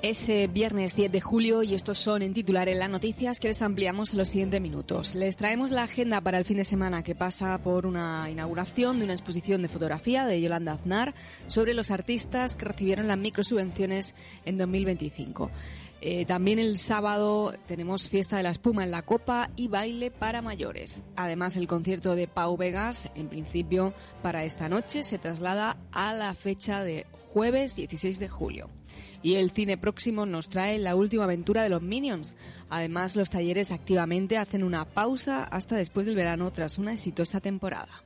Es viernes 10 de julio y estos son en titulares las noticias que les ampliamos en los siguientes minutos. Les traemos la agenda para el fin de semana que pasa por una inauguración de una exposición de fotografía de Yolanda Aznar sobre los artistas que recibieron las microsubvenciones en 2025. También el sábado tenemos fiesta de la espuma en la Copa y baile para mayores. Además, el concierto de Pau Vegas, en principio para esta noche, se traslada a la fecha de jueves 16 de julio. Y el cine próximo nos trae la última aventura de los Minions. Además, los talleres activamente hacen una pausa hasta después del verano tras una exitosa temporada.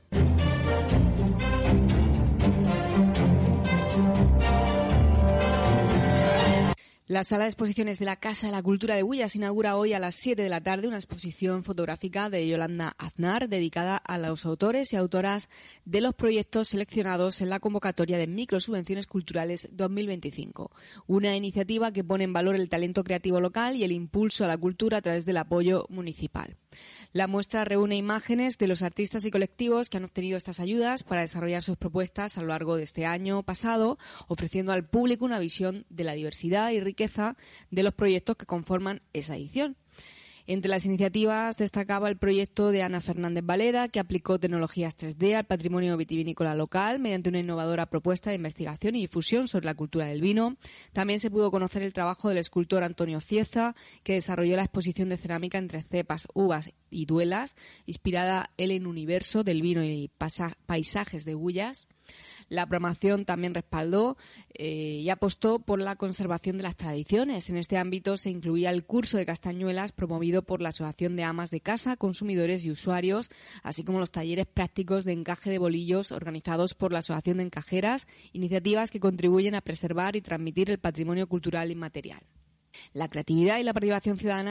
La sala de exposiciones de la Casa de la Cultura de Bullas inaugura hoy a las 7 de la tarde una exposición fotográfica de Yolanda Aznar dedicada a los autores y autoras de los proyectos seleccionados en la convocatoria de Microsubvenciones Culturales 2025. Una iniciativa que pone en valor el talento creativo local y el impulso a la cultura a través del apoyo municipal. La muestra reúne imágenes de los artistas y colectivos que han obtenido estas ayudas para desarrollar sus propuestas a lo largo de este año pasado, ofreciendo al público una visión de la diversidad y riqueza de los proyectos que conforman esa edición. Entre las iniciativas destacaba el proyecto de Ana Fernández Valera, que aplicó tecnologías 3D al patrimonio vitivinícola local mediante una innovadora propuesta de investigación y difusión sobre la cultura del vino. También se pudo conocer el trabajo del escultor Antonio Cieza, que desarrolló la exposición de cerámica entre cepas, uvas y duelas, inspirada en el universo del vino y paisajes de Bullas. La programación también respaldó y apostó por la conservación de las tradiciones. En este ámbito se incluía el curso de castañuelas promovido por la Asociación de Amas de Casa, Consumidores y Usuarios, así como los talleres prácticos de encaje de bolillos organizados por la Asociación de Encajeras, iniciativas que contribuyen a preservar y transmitir el patrimonio cultural inmaterial. La creatividad y la participación ciudadana